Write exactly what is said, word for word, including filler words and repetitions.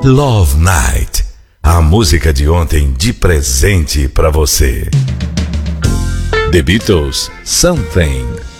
Love Night, a música de ontem de presente pra você. The Beatles, Something.